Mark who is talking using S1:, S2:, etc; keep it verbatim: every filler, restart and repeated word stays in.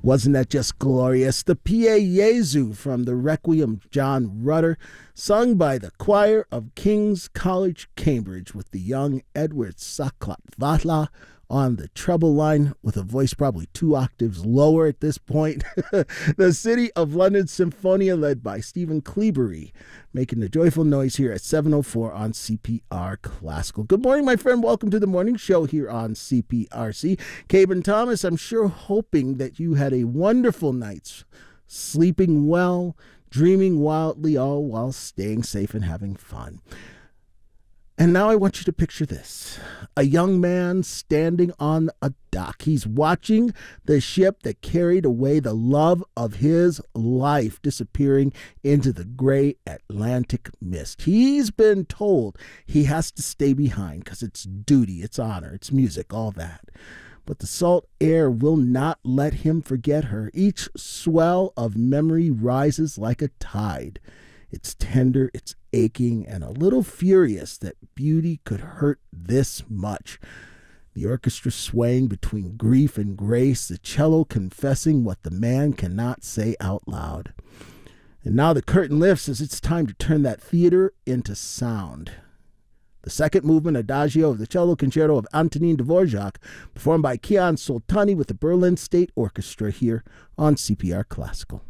S1: Wasn't that just glorious? The Pie Jesu from the Requiem John Rutter, sung by the choir of King's College, Cambridge, with the young Edward Saklatvala on the treble line, with a voice probably two octaves lower at this point. The City of London Symphonia, led by Stephen Cleabery, making the joyful noise here at seven oh four on C P R Classical. Good morning, my friend. Welcome to the morning show here on C P R C. Caben Thomas, I'm sure hoping that you had a wonderful night's sleeping well, dreaming wildly, all while staying safe and having fun. And now I want you to picture this. A young man standing on a dock. He's watching the ship that carried away the love of his life disappearing into the gray Atlantic mist. He's been told he has to stay behind because it's duty, it's honor, it's music, all that. But the salt air will not let him forget her. Each swell of memory rises like a tide. It's tender, it's aching, and a little furious that beauty could hurt this much. The orchestra swaying between grief and grace, the cello confessing what the man cannot say out loud. And now the curtain lifts as it's time to turn that theater into sound. The second movement, Adagio of the Cello Concerto of Antonin Dvorak, performed by Kian Soltani with the Berlin State Orchestra here on C P R Classical.